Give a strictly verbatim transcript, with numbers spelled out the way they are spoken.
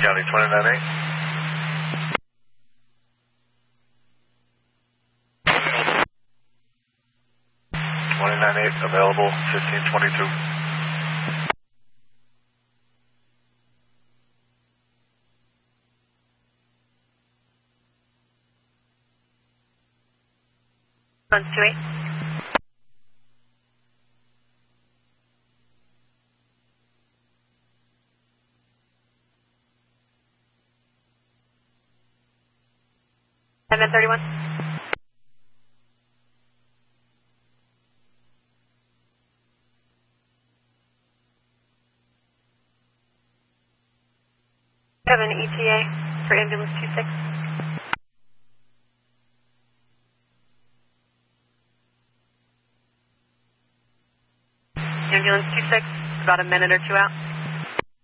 County twenty-nine eight. twenty-nine eight available, fifteen twenty-two. one two eight. seven thirty-one. Seven E T A for ambulance two six. Ambulance two six, about a minute or two out.